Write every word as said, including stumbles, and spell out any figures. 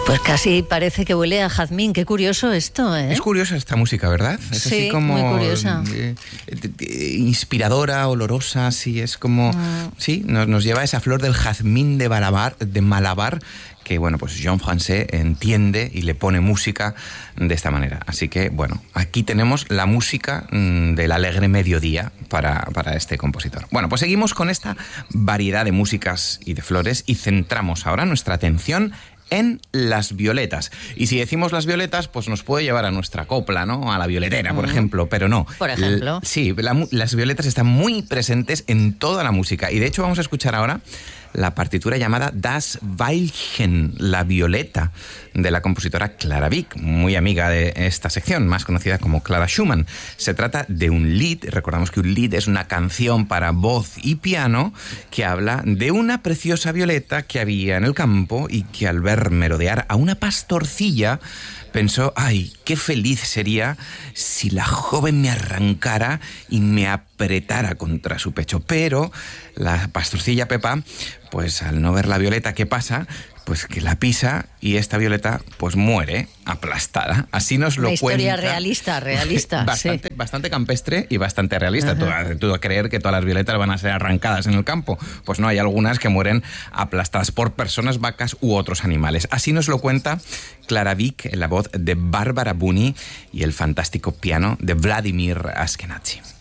Pues casi parece que huele a jazmín. Qué curioso esto, ¿eh? Es curiosa esta música, ¿verdad? Es sí, así como muy curiosa. Eh, eh, inspiradora, olorosa, sí, es como... Mm. Sí, nos, nos lleva a esa flor del jazmín de Malabar, de Malabar, que, bueno, pues Jean-François entiende y le pone música de esta manera. Así que, bueno, aquí tenemos la música mmm, del alegre mediodía para, para este compositor. Bueno, pues seguimos con esta variedad de músicas y de flores y centramos ahora nuestra atención en las violetas. Y si decimos las violetas, pues nos puede llevar a nuestra copla, ¿no? A la violetera, por uh-huh. ejemplo, pero no. Por ejemplo. L- sí, la, las violetas están muy presentes en toda la música. Y de hecho vamos a escuchar ahora la partitura llamada Das Veilchen, la violeta, de la compositora Clara Wieck, muy amiga de esta sección, más conocida como Clara Schumann. Se trata de un lied, recordamos que un lied es una canción para voz y piano que habla de una preciosa violeta que había en el campo y que al ver merodear a una pastorcilla pensó, ay, qué feliz sería si la joven me arrancara y me apretara contra su pecho. Pero la pastorcilla Pepa, pues al no ver la violeta, ¿qué pasa? Pues que la pisa y esta violeta pues muere aplastada. Así nos lo cuenta. Una historia realista, realista. Bastante, sí. bastante campestre y bastante realista. Tú, tú a creer que todas las violetas van a ser arrancadas en el campo. Pues no, hay algunas que mueren aplastadas por personas, vacas u otros animales. Así nos lo cuenta Clara Wieck en la voz de Barbara Buni y el fantástico piano de Vladimir Ashkenazy.